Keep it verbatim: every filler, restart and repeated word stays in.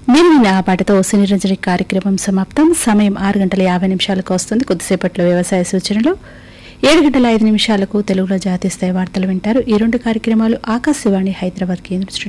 మీరు విన్న ఆ పాటతో సినిరంజని కార్యక్రమం సమాప్తం. సమయం ఆరు గంటల యాభై నిమిషాలకు వస్తుంది. కొద్దిసేపట్లో వ్యవసాయ సూచనలు, ఏడు గంటల ఐదు నిమిషాలకు తెలుగులో జాతీయ స్థాయి వార్తలు వింటారు. ఈ రెండు కార్యక్రమాలు ఆకాశవాణి హైదరాబాద్ కేంద్రం